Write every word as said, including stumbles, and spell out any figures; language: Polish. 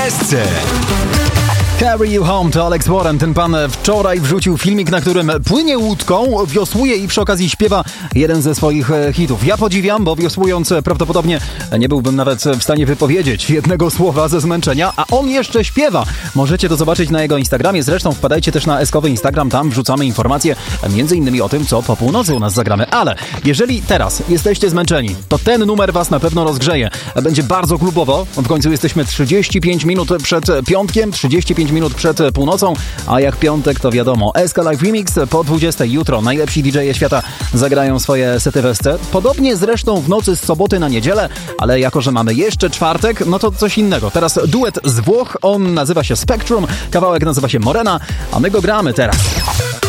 S C. Carry You Home to Alex Warren. Ten pan wczoraj wrzucił filmik, na którym płynie łódką, wiosłuje i przy okazji śpiewa jeden ze swoich hitów. Ja podziwiam, bo wiosłując prawdopodobnie nie byłbym nawet w stanie wypowiedzieć jednego słowa ze zmęczenia, a on jeszcze śpiewa. Możecie to zobaczyć na jego Instagramie. Zresztą wpadajcie też na eskowy Instagram, tam wrzucamy informacje między innymi o tym, co po północy u nas zagramy. Ale jeżeli teraz jesteście zmęczeni, to ten numer was na pewno rozgrzeje. Będzie bardzo klubowo. W końcu jesteśmy trzydzieści pięć minut przed piątkiem, trzydzieści pięć minut przed północą, a jak piątek to wiadomo, S K Live Remix po dwudziestej jutro. Najlepsi D J e świata zagrają swoje sety w S C. Podobnie zresztą w nocy z soboty na niedzielę, ale jako, że mamy jeszcze czwartek, no to coś innego. Teraz duet z Włoch, on nazywa się Spectrum, kawałek nazywa się Morena, a my go gramy teraz.